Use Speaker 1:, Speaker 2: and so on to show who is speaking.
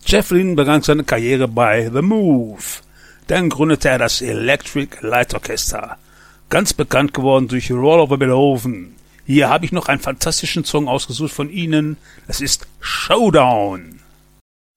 Speaker 1: Jeff Lynne begann seine Karriere bei The Move. Dann gründete er das Electric Light Orchestra. Ganz bekannt geworden durch Roll Over Beethoven. Hier habe ich noch einen fantastischen Song ausgesucht von ihnen. Das ist Showdown.